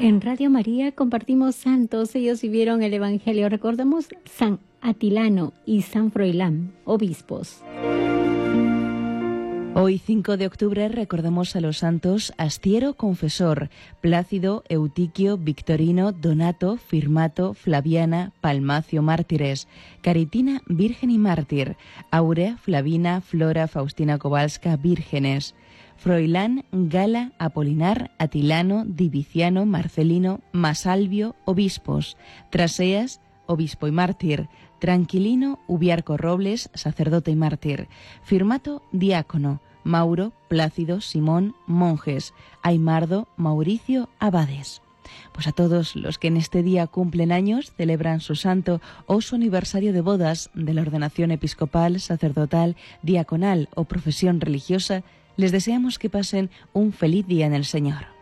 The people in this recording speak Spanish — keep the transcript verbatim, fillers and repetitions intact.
En Radio María compartimos santos, ellos vivieron el Evangelio. Recordamos San Atilano y San Froilán, obispos. Hoy, cinco de octubre, recordamos a los santos Astiero Confesor, Plácido, Eutiquio, Victorino, Donato, Firmato, Flaviana, Palmacio mártires, Caritina, Virgen y mártir, Aurea, Flavina, Flora, Faustina Kowalska, vírgenes, Froilán, Gala, Apolinar, Atilano, Diviciano, Marcelino, Masalvio, obispos, Traseas, obispo y mártir, Tranquilino, Ubiarco Robles, sacerdote y mártir, Firmato, diácono, Mauro, Plácido, Simón, monjes, Aymardo, Mauricio, abades. Pues a todos los que en este día cumplen años, celebran su santo o su aniversario de bodas, de la ordenación episcopal, sacerdotal, diaconal o profesión religiosa, les deseamos que pasen un feliz día en el Señor.